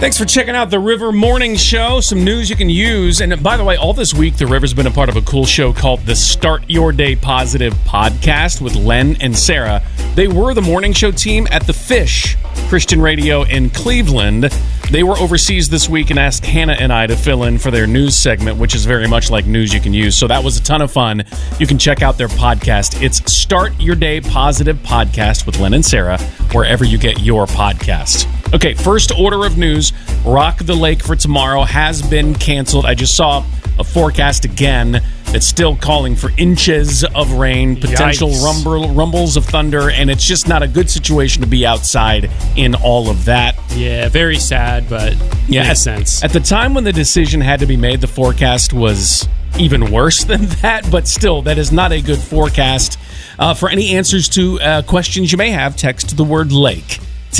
Thanks for checking out the River Morning Show. Some news you can use. And by the way, all this week, the River's been a part of a cool show called the Start Your Day Positive podcast with Len and Sarah. They were the morning show team at the Fish Christian Radio in Cleveland. They were overseas this week and asked Hannah and I to fill in for their news segment, which is very much like news you can use. So that was a ton of fun. You can check out their podcast. It's Start Your Day Positive podcast with Len and Sarah, wherever you get your podcasts. Okay, first order of news. Rock the Lake for tomorrow has been canceled. I just saw a forecast again that's still calling for inches of rain, potential rumbles of thunder, and it's just not a good situation to be outside in all of that. Yeah, very sad, but makes sense. At the time when the decision had to be made, the forecast was even worse than that, but still, that is not a good forecast. For any answers to questions you may have, text the word lake to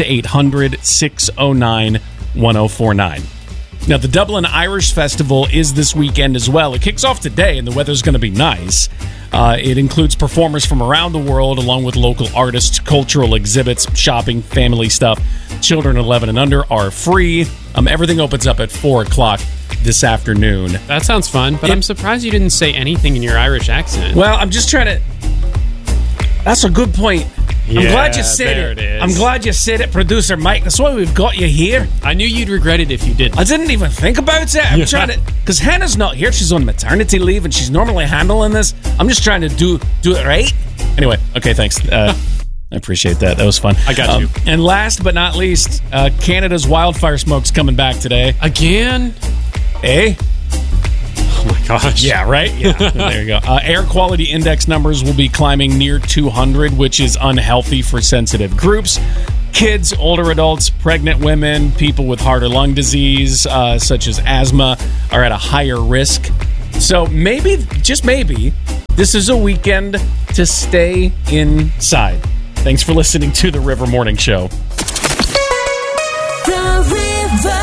800-609-1049. Now, the Dublin Irish Festival is this weekend as well. It kicks off today, and the weather's going to be nice. It includes performers from around the world, along with local artists, cultural exhibits, shopping, family stuff. Children 11 and under are free. Everything opens up at 4 o'clock this afternoon. That sounds fun, but I'm surprised you didn't say anything in your Irish accent. Well, I'm just trying to... That's a good point. Yeah, I'm glad you said it. I'm glad you said it, producer Mike. That's why we've got you here. I knew you'd regret it if you didn't. I didn't even think about it. I'm trying to... Because Hannah's not here. She's on maternity leave, and she's normally handling this. I'm just trying to do it right. Anyway, okay, thanks. I appreciate that. That was fun. I got you. And last but not least, Canada's wildfire smoke's coming back today. Again? Eh? Oh my gosh. Yeah, right? Yeah. There you go. Air quality index numbers will be climbing near 200, which is unhealthy for sensitive groups. Kids, older adults, pregnant women, people with heart or lung disease, such as asthma, are at a higher risk. So maybe, just maybe, this is a weekend to stay inside. Thanks for listening to the River Morning Show. The River.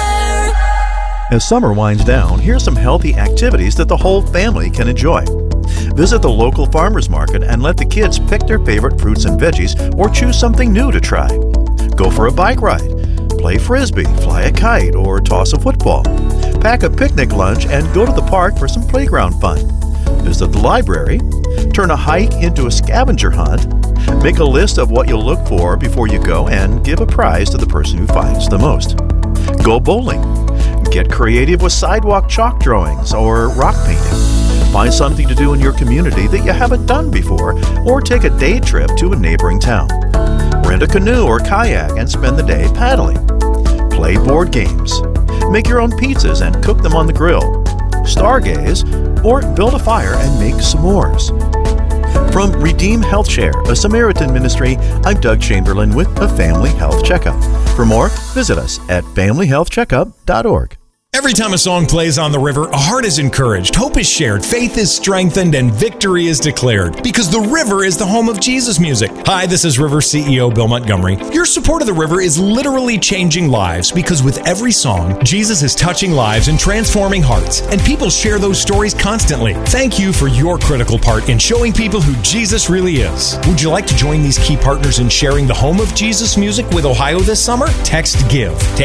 As summer winds down, here's some healthy activities that the whole family can enjoy. Visit the local farmers market and let the kids pick their favorite fruits and veggies or choose something new to try. Go for a bike ride, play frisbee, fly a kite, or toss a football. Pack a picnic lunch and go to the park for some playground fun. Visit the library, turn a hike into a scavenger hunt, make a list of what you'll look for before you go, and give a prize to the person who finds the most. Go bowling. Get creative with sidewalk chalk drawings or rock painting. Find something to do in your community that you haven't done before, or take a day trip to a neighboring town. Rent a canoe or kayak and spend the day paddling. Play board games. Make your own pizzas and cook them on the grill. Stargaze, or build a fire and make s'mores. From Redeem Health Share, a Samaritan ministry, I'm Doug Chamberlain with a Family Health Checkup. For more, visit us at familyhealthcheckup.org. Every time a song plays on the river, a heart is encouraged, hope is shared, faith is strengthened, and victory is declared. Because the river is the home of Jesus music. Hi, this is River CEO Bill Montgomery. Your support of the river is literally changing lives, because with every song, Jesus is touching lives and transforming hearts. And people share those stories constantly. Thank you for your critical part in showing people who Jesus really is. Would you like to join these key partners in sharing the home of Jesus music with Ohio this summer? Text GIVE to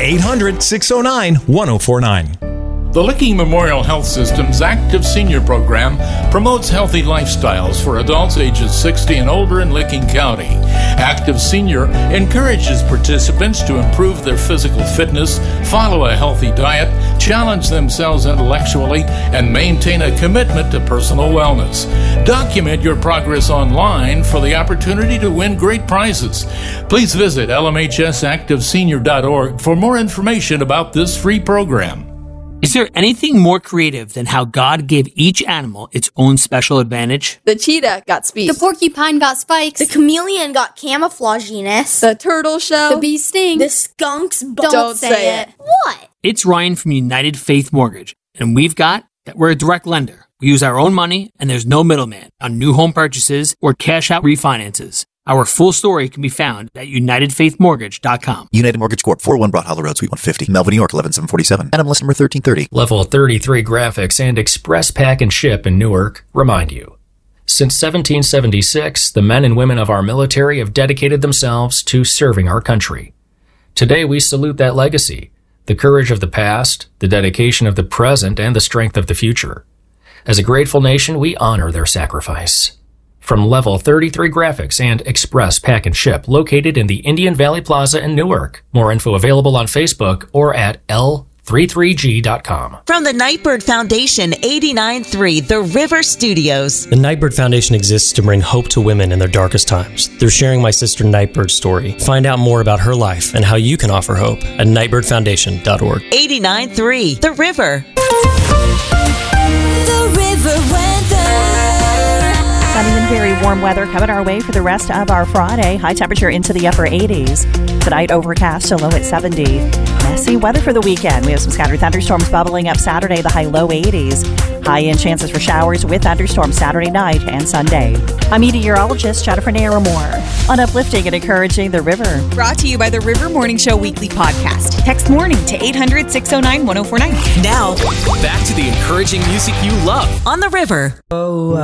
800-609-1049. The Licking Memorial Health System's Active Senior Program promotes healthy lifestyles for adults ages 60 and older in Licking County. Active Senior encourages participants to improve their physical fitness, follow a healthy diet, challenge themselves intellectually, and maintain a commitment to personal wellness. Document your progress online for the opportunity to win great prizes. Please visit lmhsactivesenior.org for more information about this free program. Is there anything more creative than how God gave each animal its own special advantage? The cheetah got speed. The porcupine got spikes. The chameleon got camouflaginess. The turtle shell. The bee sting. The skunk's Don't say it. What? It's Ryan from United Faith Mortgage, and we've got that we're a direct lender. We use our own money, and there's no middleman on new home purchases or cash out refinances. Our full story can be found at UnitedFaithMortgage.com. United Mortgage Corp. 401 Broad Hollow Road, Suite 150, Melville, New York, 11747. NMLS number 1330. Level 33 Graphics and Express Pack and Ship in Newark remind you. Since 1776, the men and women of our military have dedicated themselves to serving our country. Today we salute that legacy the courage of the past, the dedication of the present, and the strength of the future. As a grateful nation, we honor their sacrifice. From Level 33 Graphics and Express Pack and Ship, located in the Indian Valley Plaza in Newark. More info available on Facebook or at L33G.com. From the Nightbird Foundation, 89.3 The River Studios. The Nightbird Foundation exists to bring hope to women in their darkest times. They're sharing my sister Nightbird's story. Find out more about her life and how you can offer hope at nightbirdfoundation.org. 89.3 The River. The River Weather. Sunny and very warm weather coming our way for the rest of our Friday. High temperature into the upper 80s. Tonight overcast to low at 70. Messy weather for the weekend. We have some scattered thunderstorms bubbling up Saturday, the high low 80s. High-end chances for showers with thunderstorms Saturday night and Sunday. I'm meteorologist Jennifer Naramore on uplifting and encouraging the river. Brought to you by the River Morning Show Weekly Podcast. Text morning to 800-609-1049. Now, back to the encouraging music you love on the river. Oh,